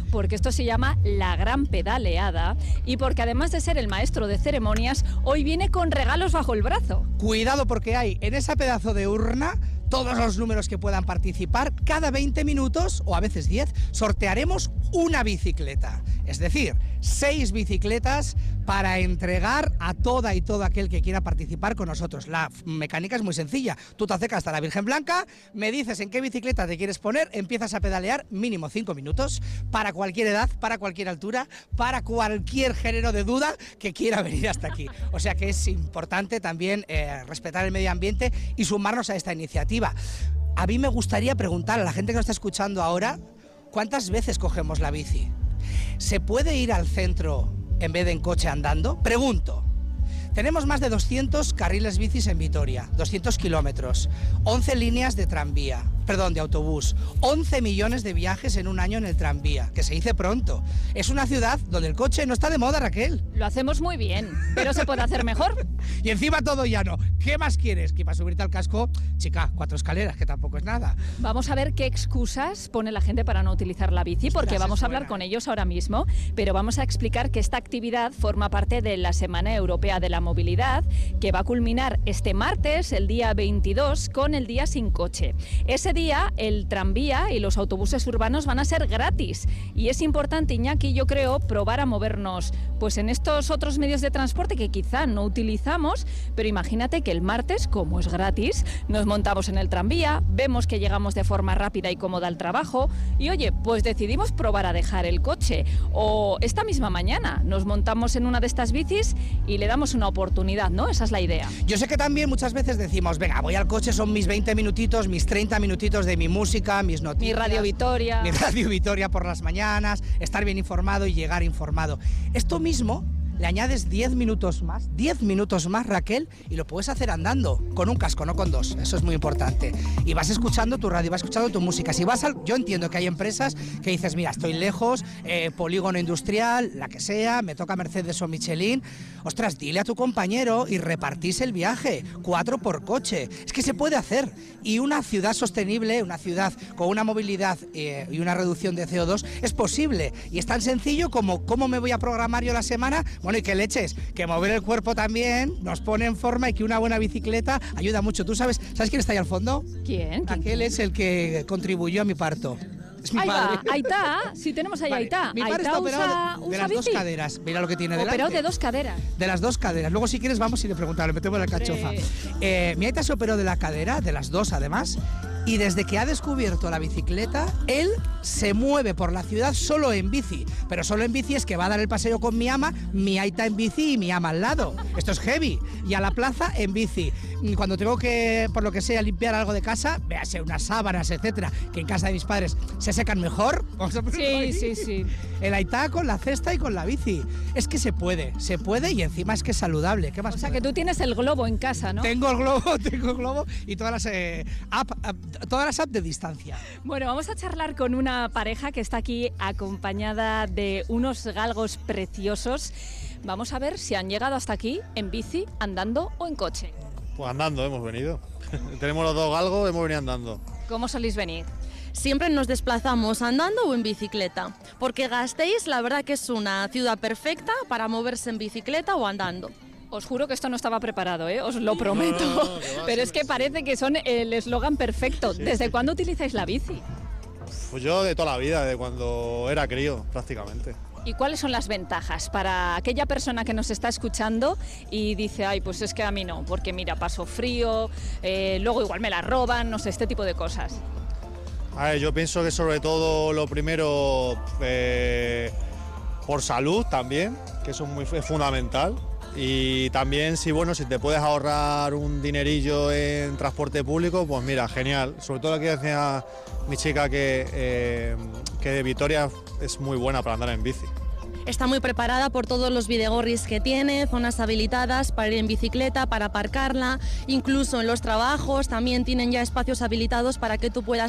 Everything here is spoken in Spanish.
porque esto se llama la Gran Pedaleada y porque además de ser el maestro de ceremonias, hoy viene con regalos bajo el brazo. Cuidado, porque hay en esa pedazo de urna todos los números que puedan participar. Cada 20 minutos, o a veces 10, sortearemos una bicicleta. Es decir, 6 bicicletas para entregar a toda y todo aquel que quiera participar con nosotros. La mecánica es muy sencilla. Tú te acercas hasta la Virgen Blanca, me dices en qué bicicleta te quieres poner, empiezas a pedalear mínimo 5 minutos, para cualquier edad, para cualquier altura, para cualquier género de duda que quiera venir hasta aquí. O sea que es importante también respetar el medio ambiente y sumarnos a esta iniciativa. A mí me gustaría preguntar a la gente que nos está escuchando ahora, ¿cuántas veces cogemos la bici? ¿Se puede ir al centro en vez de en coche andando? Pregunto. Tenemos más de 200 carriles bicis en Vitoria, 200 kilómetros, 11 líneas de de autobús, 11 millones de viajes en un año en el tranvía, que se dice pronto. Es una ciudad donde el coche no está de moda, Raquel. Lo hacemos muy bien, pero se puede hacer mejor. Y encima todo llano. ¿Qué más quieres? Que para subirte al casco, chica, 4 escaleras, que tampoco es nada. Vamos a ver qué excusas pone la gente para no utilizar la bici, porque vamos a hablar con ellos ahora mismo, pero vamos a explicar que esta actividad forma parte de la Semana Europea de la Movilidad, que va a culminar este martes, el día 22, con el Día Sin Coche. Ese día el tranvía y los autobuses urbanos van a ser gratis y es importante, Iñaki, yo creo, probar a movernos pues en estos otros medios de transporte que quizá no utilizamos, pero imagínate que el martes, como es gratis, nos montamos en el tranvía, vemos que llegamos de forma rápida y cómoda al trabajo y oye, pues decidimos probar a dejar el coche, o esta misma mañana nos montamos en una de estas bicis y le damos una oportunidad, ¿no? Esa es la idea. Yo sé que también muchas veces decimos, venga, voy al coche, son mis 20 minutitos, mis 30 minutitos de mi música, mis noticias. Mi Radio Vitoria. Mi Radio Vitoria por las mañanas, estar bien informado y llegar informado. Esto mismo le añades 10 minutos más, Raquel, y lo puedes hacer andando, con un casco, no con 2, eso es muy importante. Y vas escuchando tu radio, vas escuchando tu música. Si vas yo entiendo que hay empresas que dices, mira, estoy lejos, polígono industrial, la que sea, me toca Mercedes o Michelin. Ostras, dile a tu compañero y repartís el viaje, 4 por coche. Es que se puede hacer. Y una ciudad sostenible, una ciudad con una movilidad y una reducción de CO2 es posible. Y es tan sencillo como cómo me voy a programar yo la semana. Bueno, y que leches, que mover el cuerpo también nos pone en forma y que una buena bicicleta ayuda mucho. ¿Tú sabes quién está ahí al fondo? ¿Quién? Aquel es el que contribuyó a mi parto. Es mi padre. Ahí está, sí tenemos ahí, vale. Ahí está. Mi padre está operado de las 2 caderas. Mira lo que tiene delante. Operado de 2 caderas. De las 2 caderas. Luego, si quieres, vamos y le preguntamos, le metemos la cachofa. Mi aita se operó de la cadera, de las 2 además, y desde que ha descubierto la bicicleta, él se mueve por la ciudad solo en bici. Pero solo en bici es que va a dar el paseo con mi ama, mi aita en bici y mi ama al lado. Esto es heavy. Y a la plaza en bici. Cuando tengo que, por lo que sea, limpiar algo de casa, véase unas sábanas, etcétera, que en casa de mis padres se secan mejor. Sí. El aita con la cesta y con la bici. Es que se puede y encima es que es saludable. ¿Qué más? O sea, que tú tienes el globo en casa, ¿no? Tengo el globo y todas las apps de distancia. Bueno, vamos a charlar con una pareja que está aquí acompañada de unos galgos preciosos. Vamos a ver si han llegado hasta aquí en bici, andando o en coche. Pues andando hemos venido. Tenemos los 2 galgos, hemos venido andando. ¿Cómo soléis venir? Siempre nos desplazamos andando o en bicicleta, porque Gasteiz la verdad que es una ciudad perfecta para moverse en bicicleta o andando. Os juro que esto no estaba preparado, os lo prometo. No, pero es que parece que son el eslogan perfecto. Sí, ¿desde cuándo utilizáis la bici? Pues yo de toda la vida, de cuando era crío, prácticamente. ¿Y cuáles son las ventajas para aquella persona que nos está escuchando y dice, ay, pues es que a mí no, porque mira, paso frío, luego igual me la roban, no sé, este tipo de cosas? A ver, yo pienso que sobre todo lo primero, por salud también, que eso es fundamental. Y también si te puedes ahorrar un dinerillo en transporte público, pues mira, genial. Sobre todo lo que decía mi chica que de Vitoria es muy buena para andar en bici. Está muy preparada por todos los bidegorris que tiene, zonas habilitadas para ir en bicicleta, para aparcarla, incluso en los trabajos también tienen ya espacios habilitados para que tú puedas